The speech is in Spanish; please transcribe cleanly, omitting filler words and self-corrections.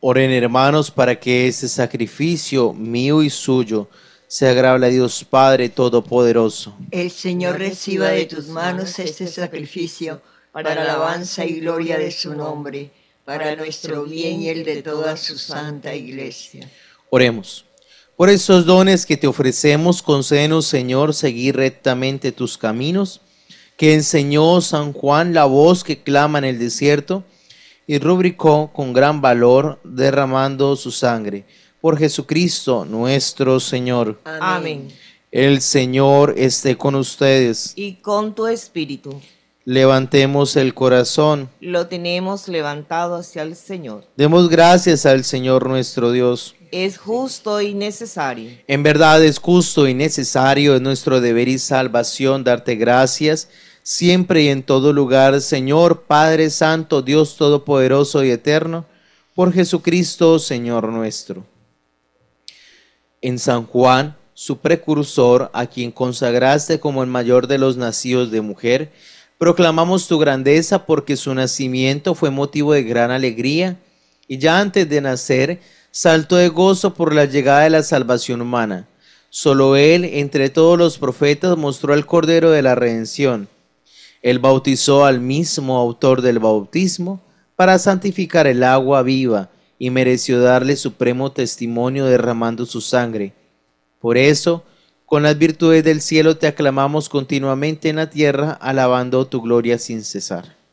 Oren, hermanos, para que este sacrificio mío y suyo sea agradable a Dios Padre Todopoderoso. El Señor reciba de tus manos este sacrificio para alabanza y gloria de su nombre, para nuestro bien y el de toda su santa iglesia. Oremos. Por estos dones que te ofrecemos, concédenos, Señor, seguir rectamente tus caminos, que enseñó San Juan la voz que clama en el desierto y rubricó con gran valor derramando su sangre. Por Jesucristo nuestro Señor. Amén. El Señor esté con ustedes. Y con tu espíritu Levantemos el corazón. lo tenemos levantado hacia el Señor. Demos gracias al Señor nuestro Dios. Es justo y necesario. En verdad es justo y necesario, es nuestro deber y salvación darte gracias siempre y en todo lugar, Señor Padre Santo, Dios Todopoderoso y Eterno, por Jesucristo, Señor nuestro. En San Juan, su precursor, a quien consagraste como el mayor de los nacidos de mujer, proclamamos tu grandeza porque su nacimiento fue motivo de gran alegría y ya antes de nacer saltó de gozo por la llegada de la salvación humana. Solo él, entre todos los profetas, mostró al Cordero de la Redención. Él bautizó al mismo autor del bautismo para santificar el agua viva y mereció darle supremo testimonio derramando su sangre. Por eso, con las virtudes del cielo te aclamamos continuamente en la tierra, alabando tu gloria sin cesar.